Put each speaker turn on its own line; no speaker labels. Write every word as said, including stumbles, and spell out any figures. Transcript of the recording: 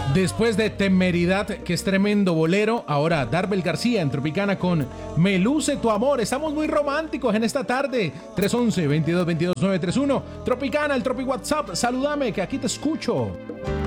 Después de Temeridad, que es tremendo bolero, ahora Darbel García en Tropicana con Me luce tu amor. Estamos muy románticos en esta tarde. tres once, veintidós veintidós, nueve treinta y uno. Tropicana, el Tropi WhatsApp. Salúdame, que aquí te escucho.